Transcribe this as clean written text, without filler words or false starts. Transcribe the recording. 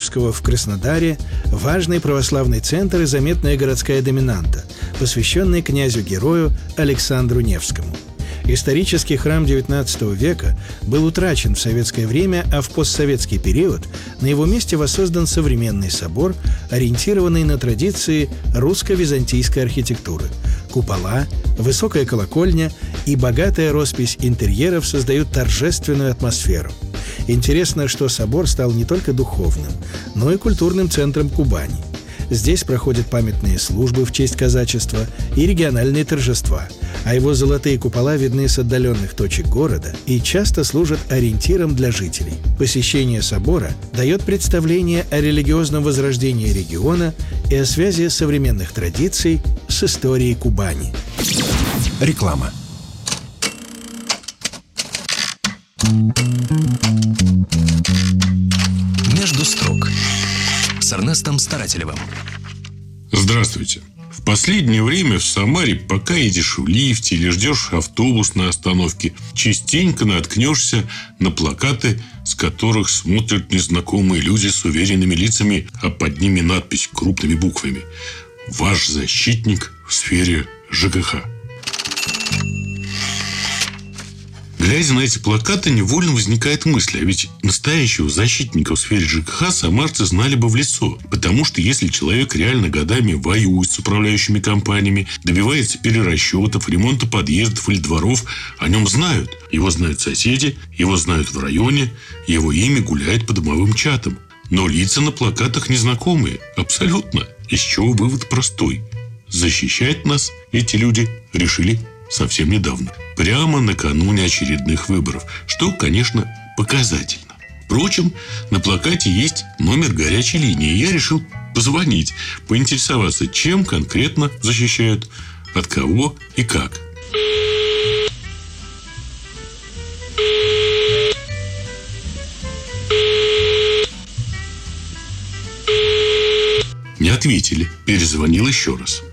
Невского в Краснодаре важный православный центр и заметная городская доминанта, посвященная князю-герою Александру Невскому. Исторический храм XIX века был утрачен в советское время, а в постсоветский период на его месте воссоздан современный собор, ориентированный на традиции русско-византийской архитектуры. Купола, высокая колокольня и богатая роспись интерьеров создают торжественную атмосферу. Интересно, что собор стал не только духовным, но и культурным центром Кубани. Здесь проходят памятные службы в честь казачества и региональные торжества, а его золотые купола видны с отдаленных точек города и часто служат ориентиром для жителей. Посещение собора дает представление о религиозном возрождении региона и о связи современных традиций с историей Кубани. Реклама. Между строк с Эрнестом Старателевым. Здравствуйте. В последнее время в Самаре, пока едешь в лифте или ждешь автобус на остановке, частенько наткнешься на плакаты, с которых смотрят незнакомые люди с уверенными лицами, а под ними надпись крупными буквами: «Ваш защитник в сфере ЖКХ». Глядя на эти плакаты, невольно возникает мысль, а ведь настоящего защитника в сфере ЖКХ самарцы знали бы в лицо. Потому что если человек реально годами воюет с управляющими компаниями, добивается перерасчетов, ремонта подъездов или дворов, о нем знают. Его знают соседи, его знают в районе, его имя гуляет по домовым чатам. Но лица на плакатах незнакомые. Абсолютно. Из чего вывод простой. Защищать нас эти люди решили совсем недавно. Прямо накануне очередных выборов. Что, конечно, показательно. Впрочем, на плакате есть номер горячей линии. Я решил позвонить, поинтересоваться, чем конкретно защищают, от кого и как. Не ответили. Перезвонил еще раз.